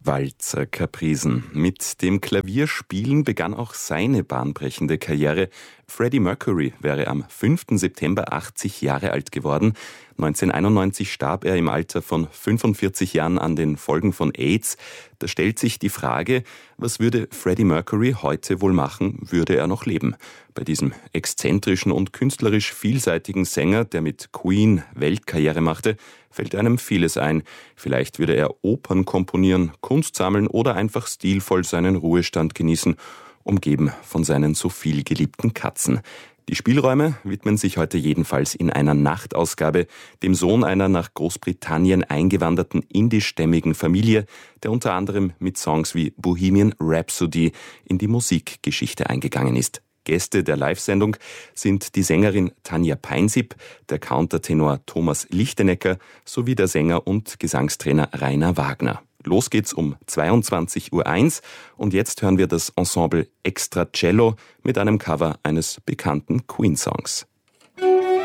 Walzer-Kaprisen. Mit dem Klavierspielen begann auch seine bahnbrechende Karriere. Freddie Mercury wäre am 5. September 80 Jahre alt geworden. 1991 starb er im Alter von 45 Jahren an den Folgen von AIDS. Da stellt sich die Frage, was würde Freddie Mercury heute wohl machen, würde er noch leben? Bei diesem exzentrischen und künstlerisch vielseitigen Sänger, der mit Queen Weltkarriere machte, fällt einem vieles ein. Vielleicht würde er Opern komponieren, Kunst sammeln oder einfach stilvoll seinen Ruhestand genießen, umgeben von seinen so viel geliebten Katzen. Die Spielräume widmen sich heute jedenfalls in einer Nachtausgabe dem Sohn einer nach Großbritannien eingewanderten indischstämmigen Familie, der unter anderem mit Songs wie Bohemian Rhapsody in die Musikgeschichte eingegangen ist. Gäste der Live-Sendung sind die Sängerin Tanja Peinsip, der Countertenor Thomas Lichtenecker sowie der Sänger und Gesangstrainer Rainer Wagner. Los geht's um 22:01 Uhr und jetzt hören wir das Ensemble Extra Cello mit einem Cover eines bekannten Queen-Songs.